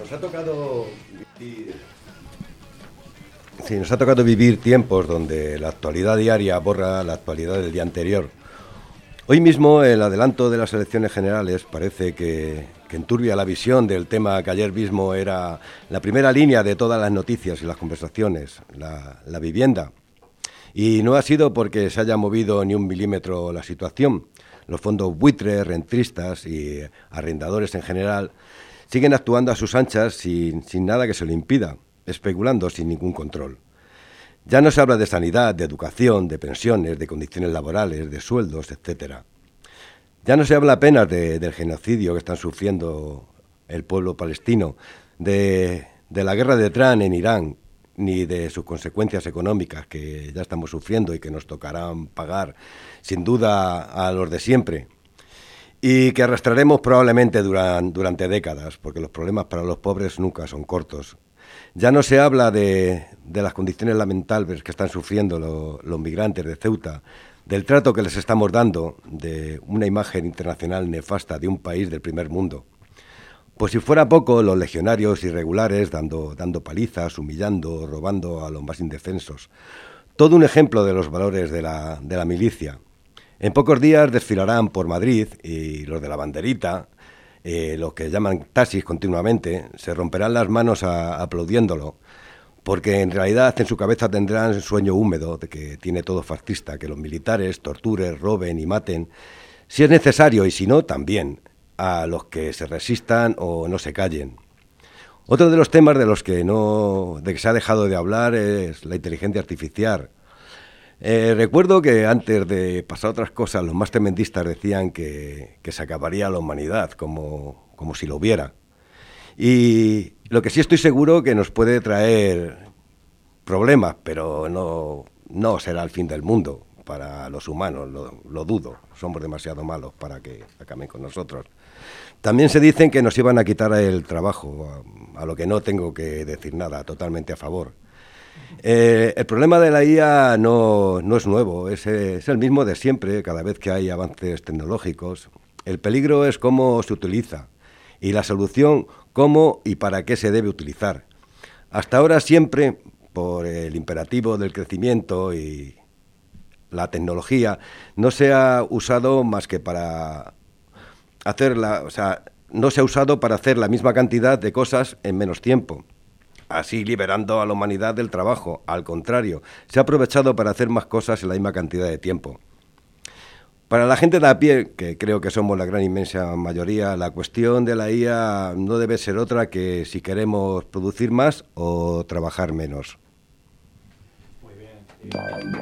Nos ha tocado vivir, sí, nos ha tocado vivir tiempos donde la actualidad diaria borra la actualidad del día anterior. Hoy mismo el adelanto de las elecciones generales parece que enturbia la visión del tema que ayer mismo era la primera línea de todas las noticias y las conversaciones, la vivienda. Y no ha sido porque se haya movido ni un milímetro la situación. Los fondos buitres, rentristas y arrendadores en general siguen actuando a sus anchas sin nada que se lo impida, especulando sin ningún control. Ya no se habla de sanidad, de educación, de pensiones, de condiciones laborales, de sueldos, etcétera. Ya no se habla apenas del genocidio que están sufriendo el pueblo palestino, de la guerra de Trump en Irán, ni de sus consecuencias económicas que ya estamos sufriendo y que nos tocarán pagar sin duda a los de siempre y que arrastraremos probablemente durante décadas, porque los problemas para los pobres nunca son cortos. Ya no se habla de las condiciones lamentables que están sufriendo los migrantes de Ceuta, del trato que les estamos dando, de una imagen internacional nefasta de un país del primer mundo. Pues si fuera poco, los legionarios irregulares dando palizas, humillando, robando a los más indefensos. Todo un ejemplo de los valores de la milicia. En pocos días desfilarán por Madrid y los de la banderita, los que llaman taxis continuamente, se romperán las manos aplaudiéndolo, porque en realidad en su cabeza tendrán el sueño húmedo de que tiene todo fascista, que los militares torturen, roben y maten, si es necesario y si no, también, a los que se resistan o no se callen. Otro de los temas de que se ha dejado de hablar es la inteligencia artificial. Recuerdo que antes de pasar otras cosas, los más tremendistas decían que se acabaría la humanidad, como si lo hubiera. Y lo que sí estoy seguro que nos puede traer problemas, pero no será el fin del mundo para los humanos, lo dudo. Somos demasiado malos para que acaben con nosotros. También se dicen que nos iban a quitar el trabajo, a lo que no tengo que decir nada, totalmente a favor. El problema de la IA no es nuevo, es el mismo de siempre, cada vez que hay avances tecnológicos. El peligro es cómo se utiliza y la solución cómo y para qué se debe utilizar. Hasta ahora siempre, por el imperativo del crecimiento y la tecnología, no se ha usado más que para no se ha usado para hacer la misma cantidad de cosas en menos tiempo, así liberando a la humanidad del trabajo. Al contrario, se ha aprovechado para hacer más cosas en la misma cantidad de tiempo. Para la gente de a pie, que creo que somos la gran inmensa mayoría, la cuestión de la IA no debe ser otra que si queremos producir más o trabajar menos. Muy bien.